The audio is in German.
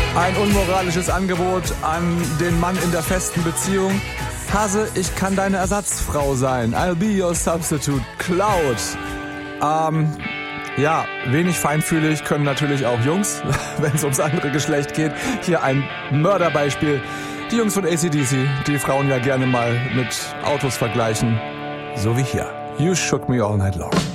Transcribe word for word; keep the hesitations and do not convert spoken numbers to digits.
Ein unmoralisches Angebot an den Mann in der festen Beziehung. Hase, ich kann deine Ersatzfrau sein. I'll be your substitute. Cloud. Ähm, ja, wenig feinfühlig können natürlich auch Jungs, wenn es ums andere Geschlecht geht. Hier ein Mörderbeispiel. Die Jungs von A C D C, die Frauen ja gerne mal mit Autos vergleichen. So wie hier. You shook me all night long.